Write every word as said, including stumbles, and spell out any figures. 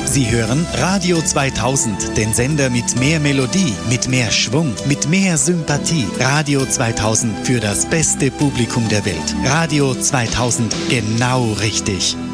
Sie hören Radio zweitausend, den Sender mit mehr Melodie, mit mehr Schwung, mit mehr Sympathie. Radio zweitausend für das beste Publikum der Welt. Radio zweitausend, genau richtig.